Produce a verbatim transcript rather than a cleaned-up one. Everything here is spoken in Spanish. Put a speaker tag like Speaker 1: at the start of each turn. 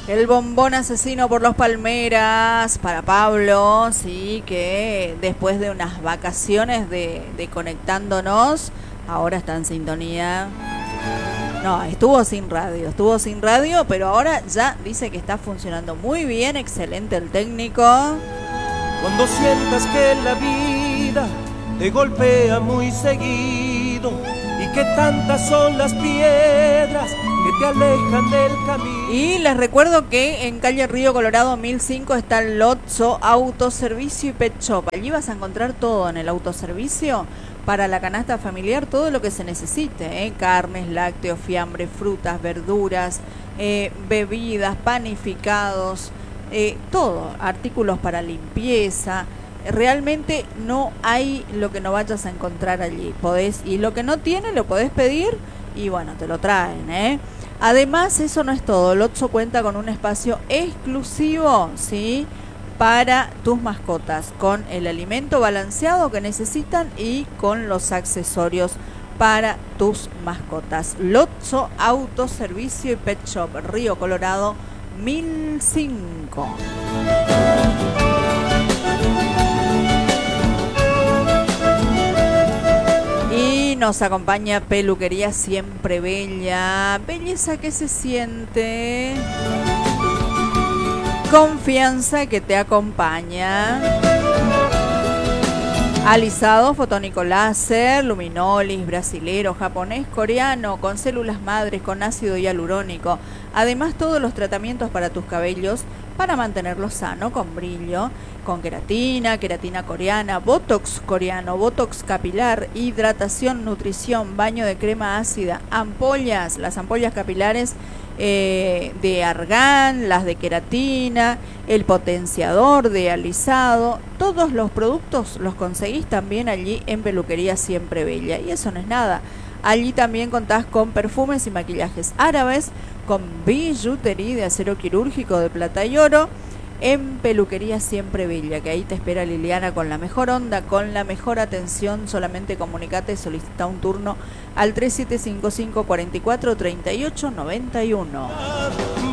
Speaker 1: El bombón asesino por los Palmeras para Pablo, sí, que después de unas vacaciones de, de conectándonos, ahora está en sintonía. No, estuvo sin radio, estuvo sin radio, pero ahora ya dice que está funcionando muy bien, excelente el técnico.
Speaker 2: Cuando sientas que la vida te golpea muy seguido y que tantas son las piedras que te alejan del camino.
Speaker 1: Y les recuerdo que en calle Río Colorado mil cinco está el Lotso Autoservicio y Pet Shop. Allí vas a encontrar todo en el autoservicio para la canasta familiar, todo lo que se necesite, ¿eh? Carnes, lácteos, fiambre, frutas, verduras, eh, bebidas, panificados, eh, todo, artículos para limpieza. Realmente no hay lo que no vayas a encontrar allí. Podés, y lo que no tiene lo podés pedir y bueno, te lo traen, ¿eh? Además, eso no es todo. Lotso cuenta con un espacio exclusivo, ¿sí?, para tus mascotas, con el alimento balanceado que necesitan y con los accesorios para tus mascotas. Lotso Autoservicio y Pet Shop, Río Colorado mil cinco. Y nos acompaña Peluquería Siempre Bella. Belleza que se siente, confianza que te acompaña. Alisado, fotónico láser, luminolis, brasilero, japonés, coreano, con células madres, con ácido hialurónico. Además, todos los tratamientos para tus cabellos para mantenerlos sano, con brillo, con queratina, queratina coreana, botox coreano, botox capilar, hidratación, nutrición, baño de crema ácida, ampollas, las ampollas capilares eh, de argán, las de queratina, el potenciador de alisado. Todos los productos los conseguís también allí en Peluquería Siempre Bella. Y eso no es nada. Allí también contás con perfumes y maquillajes árabes, con billutería de acero quirúrgico de plata y oro, en Peluquería Siempre Bella, que ahí te espera Liliana con la mejor onda, con la mejor atención. Solamente comunicate, solicita un turno al tres siete cinco cinco, cuatro cuatro, tres ocho nueve uno.